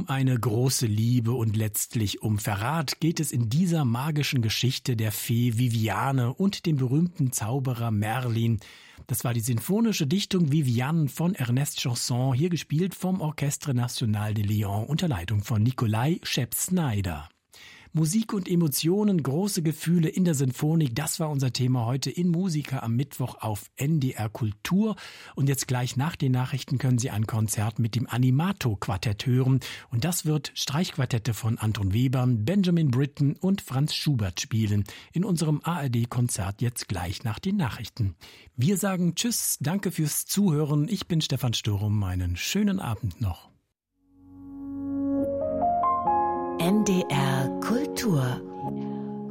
Um eine große Liebe und letztlich um Verrat geht es in dieser magischen Geschichte der Fee Viviane und dem berühmten Zauberer Merlin. Das war die sinfonische Dichtung Viviane von Ernest Chausson, hier gespielt vom Orchestre National de Lyon unter Leitung von Nikolai Scheps-Snyder. Musik und Emotionen, große Gefühle in der Sinfonik, das war unser Thema heute in Musica am Mittwoch auf NDR Kultur. Und jetzt gleich nach den Nachrichten können Sie ein Konzert mit dem Animato-Quartett hören. Und das wird Streichquartette von Anton Webern, Benjamin Britten und Franz Schubert spielen in unserem ARD-Konzert jetzt gleich nach den Nachrichten. Wir sagen Tschüss, danke fürs Zuhören. Ich bin Stefan Sturm, einen schönen Abend noch. NDR Kultur